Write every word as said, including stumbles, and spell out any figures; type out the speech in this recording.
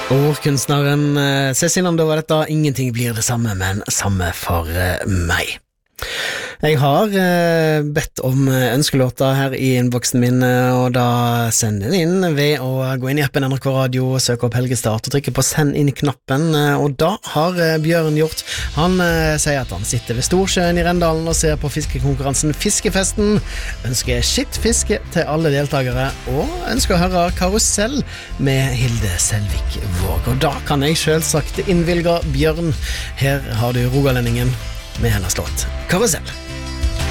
Og kunstneren eh, Cezinando var dette. Ingenting blir det samme, men samme for eh, meg. Jeg har eh, bedt om ønskelåter her i innboksen min, og da send den inn ved å gå inn i appen N R K Radio, søke opp Helge Start og trykke på send inn-knappen, og da har eh, Bjørn gjort. Han eh, sier at han sitter ved Storsjøen i Rendalen og ser på fiskekonkurransen Fiskefesten, ønsker skittfiske til alle deltakere, og ønsker å høre Karusell med Hilde Selvik Våg. Og da kan jeg selvsagt innvilge Bjørn. Her har du Rogalendingen med hennes låt Karusell.